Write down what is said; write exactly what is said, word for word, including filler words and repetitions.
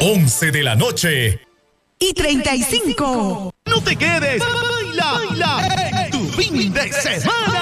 once de la noche. Y treinta y cinco. No te quedes. Baila, baila. Tu fin de semana.